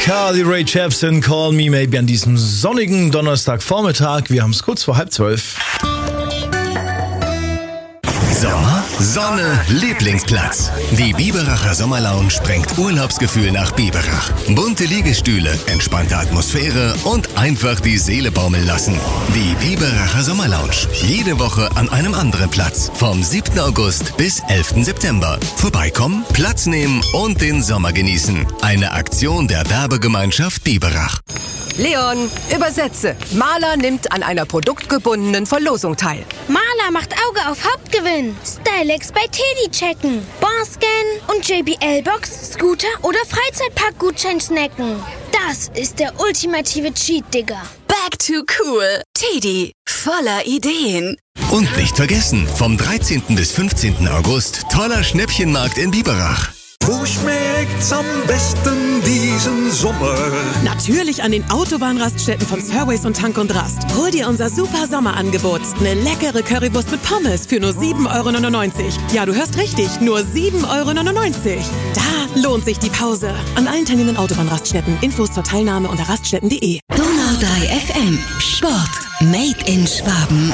Carly Rae Jepsen, Call Me Maybe an diesem sonnigen Donnerstagvormittag. Wir haben es kurz vor 11:30. Sommer, Sonne, Lieblingsplatz. Die Biberacher Sommerlounge bringt Urlaubsgefühl nach Biberach. Bunte Liegestühle, entspannte Atmosphäre und einfach die Seele baumeln lassen. Die Biberacher Sommerlounge. Jede Woche an einem anderen Platz. Vom 7. August bis 11. September. Vorbeikommen, Platz nehmen und den Sommer genießen. Eine Aktion der Werbegemeinschaft Biberach. Leon, übersetze. Maler nimmt an einer produktgebundenen Verlosung teil. Maler macht Auge auf Hauptgewinn. Stylex bei Teddy checken. Barscan und JBL-Box, Scooter oder Freizeitpark-Gutschein snacken. Das ist der ultimative Cheat, Digga. Back to cool. Teddy, voller Ideen. Und nicht vergessen, vom 13. bis 15. August toller Schnäppchenmarkt in Biberach. Wo schmeckt's am besten diesen Sommer? Natürlich an den Autobahnraststätten von Surways und Tank und Rast. Hol dir unser super Sommerangebot. Eine leckere Currywurst mit Pommes für nur 7,99 €. Ja, du hörst richtig, nur 7,99 €. Da lohnt sich die Pause. An allen teilnehmenden Autobahnraststätten. Infos zur Teilnahme unter raststätten.de. Donau 3 FM. Sport. Made in Schwaben.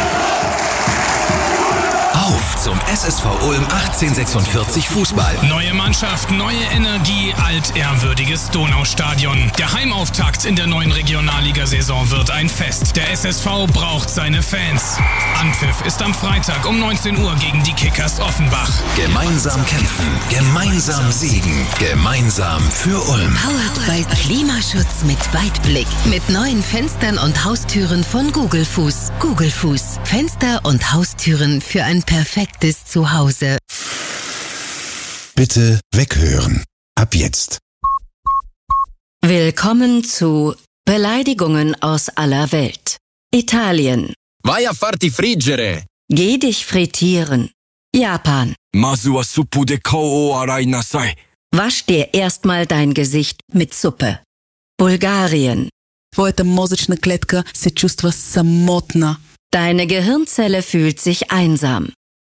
Auf zum SSV Ulm 1846 Fußball. Neue Mannschaft, neue Energie, altehrwürdiges Donaustadion. Der Heimauftakt in der neuen Regionalligasaison wird ein Fest. Der SSV braucht seine Fans. Anpfiff ist am Freitag um 19 Uhr gegen die Kickers Offenbach. Gemeinsam kämpfen, gemeinsam siegen, gemeinsam für Ulm. Powered by Klimaschutz mit Weitblick. Mit neuen Fenstern und Haustüren von Gugelfuß. Gugelfuß. Fenster und Haustüren für ein perfektes Zuhause. Bitte weghören. Ab jetzt. Willkommen zu Beleidigungen aus aller Welt. Italien. Vai a farti friggere. Geh dich frittieren. Japan. Masu wa suppu de kou o arai nasai. Wasch dir erstmal dein Gesicht mit Suppe. Bulgarien. Твоята мозъчна клетка се чувства самотна. Deine Gehirnzelle fühlt sich einsam.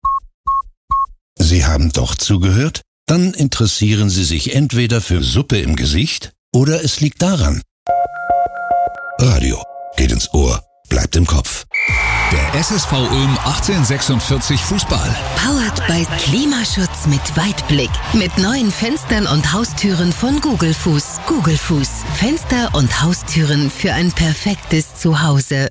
Sie haben doch zugehört? Dann interessieren Sie sich entweder für Suppe im Gesicht oder es liegt daran. Radio geht ins Ohr, bleibt im Kopf. Der SSV Ulm 1846 Fußball. Powered by Klimaschutz mit Weitblick. Mit neuen Fenstern und Haustüren von Gugelfuß. Gugelfuß. Fenster und Haustüren für ein perfektes Zuhause.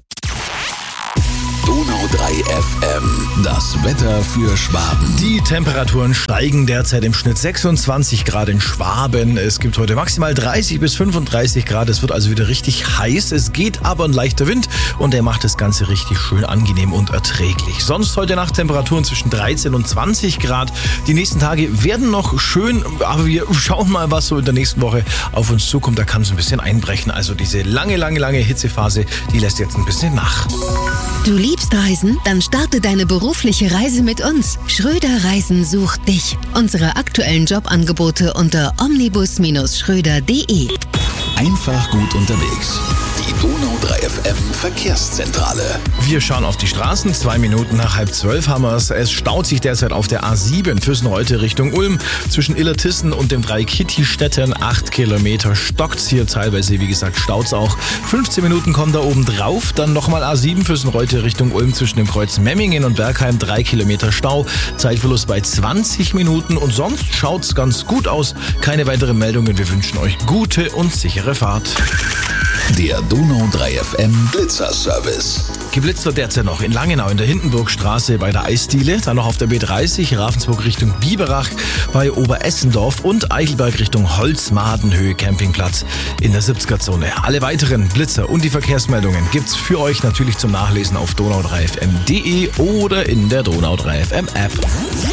Donau 3 FM. Das Wetter für Schwaben. Die Temperaturen steigen derzeit im Schnitt 26 Grad in Schwaben. Es gibt heute maximal 30 bis 35 Grad. Es wird also wieder richtig heiß. Es geht aber ein leichter Wind und der macht das Ganze richtig schön angenehm und erträglich. Sonst heute Nacht Temperaturen zwischen 13 und 20 Grad. Die nächsten Tage werden noch schön, aber wir schauen mal, was so in der nächsten Woche auf uns zukommt. Da kann es ein bisschen einbrechen. Also diese lange Hitzephase, die lässt jetzt ein bisschen nach. Du liebst Reisen? Dann starte deine berufliche Reise mit uns. Schröder Reisen sucht dich. Unsere aktuellen Jobangebote unter omnibus-schröder.de. Einfach gut unterwegs. Die Donau 3 FM Verkehrszentrale. Wir schauen auf die Straßen. 2 Minuten nach 11:30 haben wir es. Es staut sich derzeit auf der A7 Füssen-Reute Richtung Ulm. Zwischen Illertissen und den 3 Kitty-Städten 8 Kilometer stockt's hier. Teilweise, wie gesagt, staut's auch. 15 Minuten kommen da oben drauf. Dann nochmal A7 Füssen-Reute Richtung Ulm zwischen dem Kreuz Memmingen und Bergheim. 3 Kilometer Stau. Zeitverlust bei 20 Minuten. Und sonst schaut's ganz gut aus. Keine weiteren Meldungen. Wir wünschen euch gute und sichere Fahrt. Der Donau 3 FM Blitzerservice. Geblitzt wird derzeit noch in Langenau in der Hindenburgstraße bei der Eisdiele, dann noch auf der B30 Ravensburg Richtung Biberach bei Oberessendorf und Eichelberg Richtung Holzmadenhöhe Campingplatz in der 70er-Zone. Alle weiteren Blitzer und die Verkehrsmeldungen gibt's für euch natürlich zum Nachlesen auf donau3fm.de oder in der Donau 3 FM App.